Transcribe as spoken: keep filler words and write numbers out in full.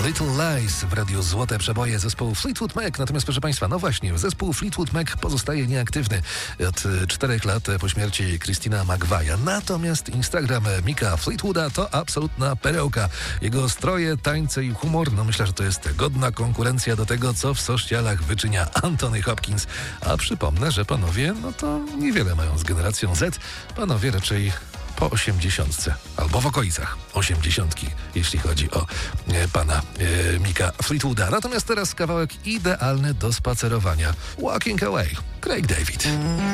Little Lies w radiu Złote Przeboje zespołu Fleetwood Mac. Natomiast proszę Państwa, no właśnie, zespół Fleetwood Mac pozostaje nieaktywny od czterech lat po śmierci Christina McVie'a. Natomiast Instagram Micka Fleetwooda to absolutna perełka. Jego stroje, tańce i humor, no myślę, że to jest godna konkurencja do tego, co w socialach wyczynia Anthony Hopkins. A przypomnę, że panowie, no to niewiele mają z generacją Z. Panowie raczej po osiemdziesiątce, albo w okolicach osiemdziesiątki, jeśli chodzi o e, pana e, Micka Fleetwooda. Natomiast teraz kawałek idealny do spacerowania. Walking Away, Craig David.